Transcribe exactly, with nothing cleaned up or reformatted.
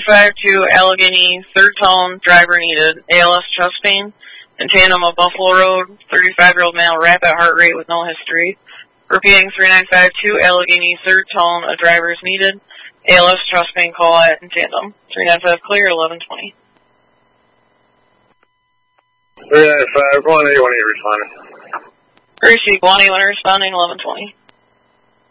ninety-five to Allegheny, third tone, driver needed, A L S chest pain, in tandem of Buffalo Road, thirty-five-year-old male, rapid heart rate with no history. Repeating three ninety-five to Allegheny, third tone, a driver is needed, A L S chest pain, call at in tandem. three ninety-five clear, eleven twenty. three ninety-five, one eight one eight responding. Gracie, one eight one responding, eleven twenty.